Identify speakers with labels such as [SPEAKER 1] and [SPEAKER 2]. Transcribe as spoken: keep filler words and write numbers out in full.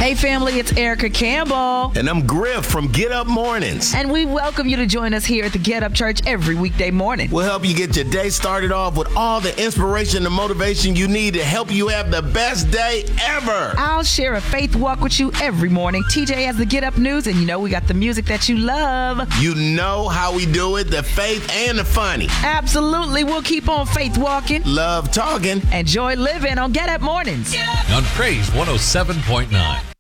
[SPEAKER 1] Hey family, it's Erica Campbell.
[SPEAKER 2] And I'm Griff from Get Up Mornings.
[SPEAKER 1] And we welcome you to join us here at the Get Up Church every weekday morning.
[SPEAKER 2] We'll help you get your day started off with all the inspiration and motivation you need to help you have the best day ever.
[SPEAKER 1] I'll share a faith walk with you every morning. T J has the Get Up News, and you know we got the music that you love.
[SPEAKER 2] You know how we do it, the faith and the funny.
[SPEAKER 1] Absolutely. We'll keep on faith walking.
[SPEAKER 2] Love talking.
[SPEAKER 1] And joy living on Get Up Mornings.
[SPEAKER 3] On Praise one oh seven point nine.